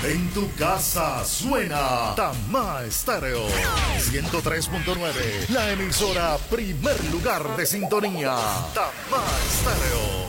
En tu casa suena Tamá Estéreo 103.9, la emisora primer lugar de sintonía. Tamá Estéreo.